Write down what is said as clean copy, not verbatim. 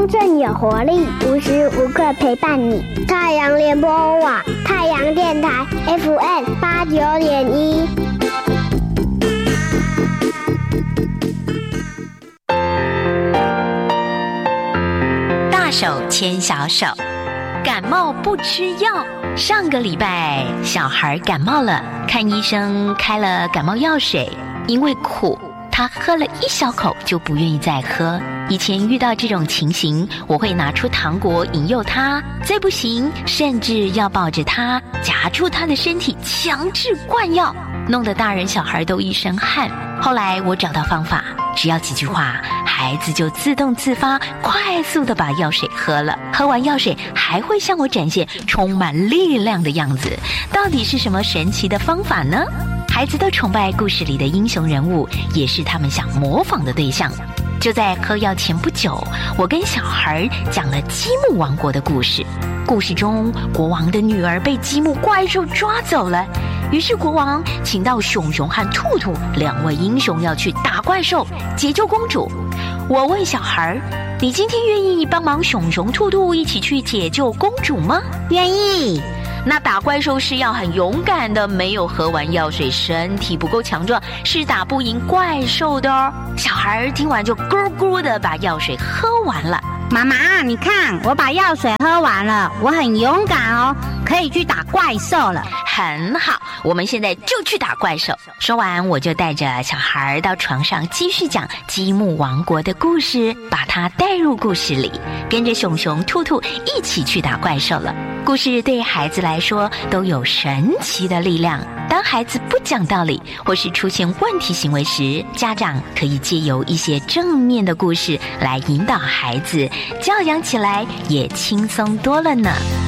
丰盛有活力，无时无刻陪伴你。太阳联播网，太阳电台 FM89.1。 大手牵小手，感冒不吃药。上个礼拜小孩感冒了，看医生开了感冒药水，因为苦，他喝了一小口就不愿意再喝。以前遇到这种情形，我会拿出糖果引诱他，再不行甚至要抱着他夹住他的身体强制灌药，弄得大人小孩都一身汗。后来我找到方法，只要几句话，孩子就自动自发快速地把药水喝了，喝完药水还会向我展现充满力量的样子。到底是什么神奇的方法呢？孩子都崇拜故事里的英雄人物，也是他们想模仿的对象。就在喝药前不久，我跟小孩讲了积木王国的故事。故事中，国王的女儿被积木怪兽抓走了，于是国王请到熊熊和兔兔两位英雄要去打怪兽，解救公主。我问小孩，你今天愿意帮忙熊熊兔兔一起去解救公主吗？ 愿意。 那打怪兽是要很勇敢的，没有喝完药水，身体不够强壮，是打不赢怪兽的哦。小孩听完就咕咕的把药水喝完了。 妈妈，你看我把药水喝完了，我很勇敢哦，可以去打怪兽了。 很好，我们现在就去打怪兽。说完，我就带着小孩到床上继续讲积木王国的故事，把他带入故事里，跟着熊熊兔兔一起去打怪兽了。故事对孩子来说都有神奇的力量。当孩子不讲道理或是出现问题行为时，家长可以借由一些正面的故事来引导孩子，教养起来也轻松多了呢。